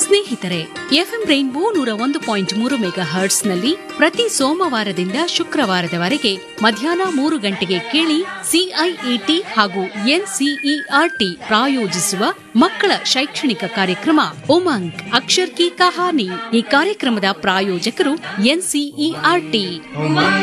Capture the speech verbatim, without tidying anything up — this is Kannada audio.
ಸ್ನೇಹಿತರೆ, ಎಫ್ಎಂ ರೈನ್ಬೋ ನೂರ ಒಂದು ಪಾಯಿಂಟ್ ಮೂರು ಮೆಗಾ ಹರ್ಟ್ಸ್ ನಲ್ಲಿ ಪ್ರತಿ ಸೋಮವಾರದಿಂದ ಶುಕ್ರವಾರದವರೆಗೆ ಮಧ್ಯಾಹ್ನ ಮೂರು ಗಂಟೆಗೆ ಕೇಳಿ ಸಿಐಇಟಿ ಹಾಗೂ ಎನ್ಸಿಇಆರ್ಟಿ ಪ್ರಾಯೋಜಿಸುವ ಮಕ್ಕಳ ಶೈಕ್ಷಣಿಕ ಕಾರ್ಯಕ್ರಮ ಉಮಂಗ್ ಅಕ್ಷರ್ ಕಿ ಕಹಾನಿ. ಈ ಕಾರ್ಯಕ್ರಮದ ಪ್ರಾಯೋಜಕರು ಎನ್ಸಿಇಆರ್ಟಿ.